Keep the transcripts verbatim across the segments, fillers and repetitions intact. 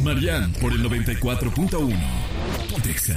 Marian por el noventa y cuatro punto uno. Pontexa.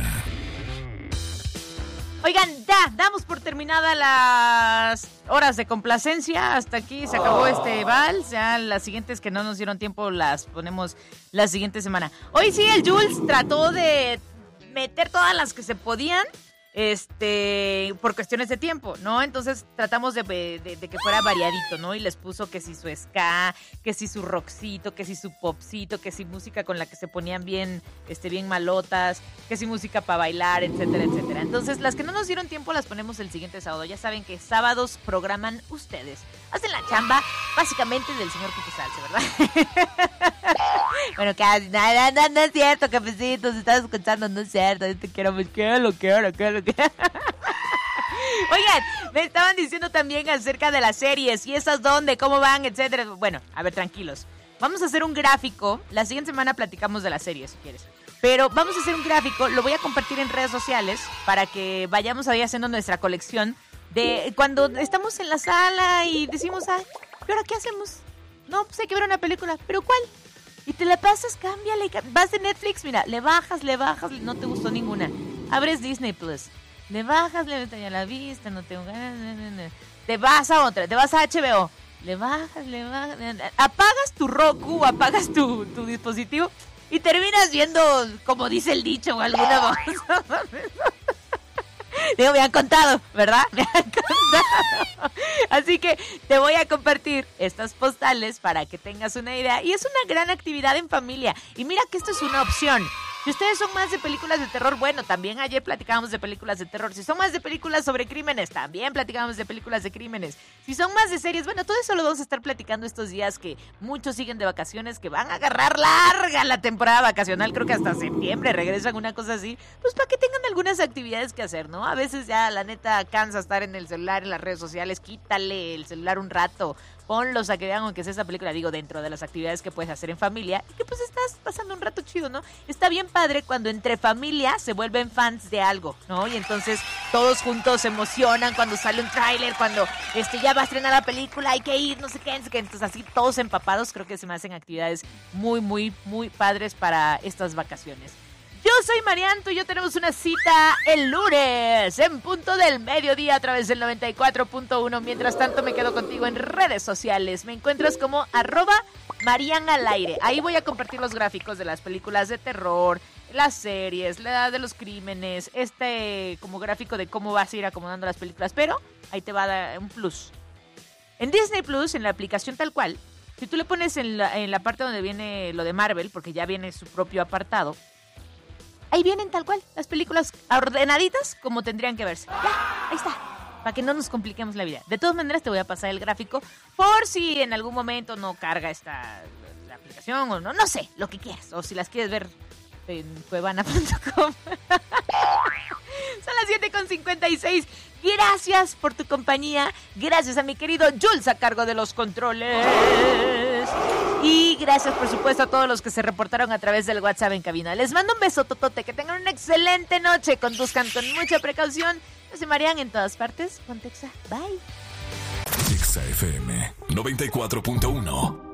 Oigan, ya, damos por terminada las horas de complacencia. Hasta aquí se acabó este vals. Ya las siguientes que no nos dieron tiempo las ponemos la siguiente semana. Hoy sí, el Jules trató de meter todas las que se podían. Este, por cuestiones de tiempo, ¿no? Entonces tratamos de, de, de que fuera variadito, ¿no? Y les puso que si su ska, que si su rockcito, que si su popcito, que si música con la que se ponían bien, este, bien malotas, que si música para bailar, etcétera, etcétera. Entonces, las que no nos dieron tiempo las ponemos el siguiente sábado. Ya saben que sábados programan ustedes. Hacen la chamba, básicamente, del señor Cuco Salce, ¿verdad? Bueno, casi, no, no, no, no es cierto, cafecitos, si estás escuchando, no es cierto, yo te quiero, me quiero, quiero, quiero, quiero. Oigan, me estaban diciendo también acerca de las series y esas dónde, cómo van, etcétera. Bueno, a ver, tranquilos. Vamos a hacer un gráfico. La siguiente semana platicamos de las series, si quieres. Pero vamos a hacer un gráfico, lo voy a compartir en redes sociales para que vayamos ahí haciendo nuestra colección de cuando estamos en la sala y decimos, ay, ¿pero ahora qué hacemos? No, pues hay que ver una película. ¿Pero cuál? Y te la pasas, cámbiale. Vas de Netflix, mira, le bajas, le bajas, no te gustó ninguna. Abres Disney Plus. Le bajas, le ya la vista, no tengo ganas. Te vas a otra, te vas a H B O. Le bajas, le bajas. Apagas tu Roku, apagas tu, tu dispositivo y terminas viendo, como dice el dicho, o alguna cosa. Digo, me han contado, ¿verdad? Me han contado. Así que te voy a compartir estas postales para que tengas una idea. Y es una gran actividad en familia. Y mira que esto es una opción. Si ustedes son más de películas de terror, bueno, también ayer platicábamos de películas de terror. Si son más de películas sobre crímenes, también platicábamos de películas de crímenes. Si son más de series, bueno, todo eso lo vamos a estar platicando estos días que muchos siguen de vacaciones, que van a agarrar larga la temporada vacacional, creo que hasta septiembre regresan, una cosa así, pues para que tengan algunas actividades que hacer, ¿no? A veces ya la neta cansa estar en el celular, en las redes sociales, quítale el celular un rato, ponlos a que vean aunque sea esa película, digo, dentro de las actividades que puedes hacer en familia y que pues estás pasando un rato chido, ¿no? Está bien padre cuando entre familia se vuelven fans de algo, ¿no? Y entonces todos juntos se emocionan cuando sale un tráiler, cuando este ya va a estrenar la película, hay que ir, no sé qué, no sé qué. Entonces así todos empapados, creo que se me hacen actividades muy, muy, muy padres para estas vacaciones. Yo soy Marian, tú y yo tenemos una cita el lunes en punto del mediodía a través del noventa y cuatro punto uno. Mientras tanto me quedo contigo en redes sociales. Me encuentras como arroba Marian al aire. Ahí voy a compartir los gráficos de las películas de terror, las series, la edad de los crímenes, este como gráfico de cómo vas a ir acomodando las películas. Pero ahí te va a dar un plus. En Disney Plus, en la aplicación tal cual, si tú le pones en la, en la parte donde viene lo de Marvel, porque ya viene su propio apartado, ahí vienen tal cual, las películas ordenaditas como tendrían que verse. Ya, ahí está, para que no nos compliquemos la vida. De todas maneras te voy a pasar el gráfico por si en algún momento no carga esta la aplicación o no, no sé, lo que quieras. O si las quieres ver en cuevana punto com. Son las siete con cincuenta y seis. Gracias por tu compañía. Gracias a mi querido Jules a cargo de los controles. Y gracias, por supuesto, a todos los que se reportaron a través del WhatsApp en cabina. Les mando un beso totote. Que tengan una excelente noche. Conduzcan con mucha precaución. Yo soy Marian en todas partes. Pontexa. Bye. Exa F M noventa y cuatro punto uno.